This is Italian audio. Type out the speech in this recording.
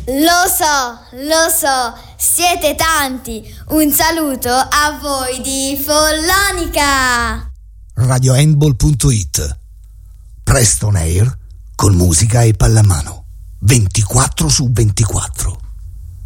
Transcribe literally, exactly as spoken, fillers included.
Lo so, lo so, siete tanti. Un saluto a voi di Follonica. radiohandball punto it. Presto on air con musica e pallamano. ventiquattro su ventiquattro.